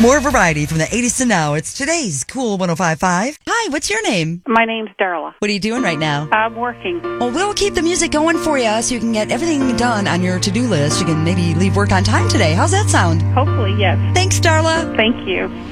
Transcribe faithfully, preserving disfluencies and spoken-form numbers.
More variety from the eighties to now. It's today's Cool one oh five point five. Hi, what's your name? My name's Darla. What are you doing right now? I'm working. Well, we'll keep the music going for you so you can get everything done on your to-do list. You can maybe leave work on time today. How's that sound? Hopefully, yes. Thanks, Darla. Thank you.